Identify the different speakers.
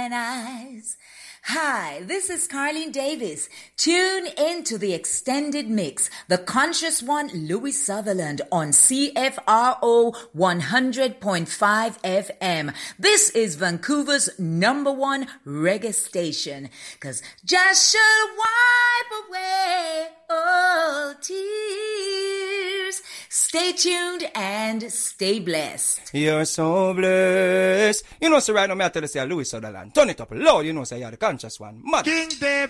Speaker 1: mine eyes. Hi, this is Carlene Davis. Tune into the extended mix, the conscious one, Louis Sutherland on CFRO 100.5 FM. This is Vancouver's #1 reggae station. 'Cause just should wipe away all tears. Stay tuned and stay blessed.
Speaker 2: You're so blessed. You know, so right now, I tell you, say Louis Sutherland. Turn it up loud, you know, say you're the conscious one. Mad. King David.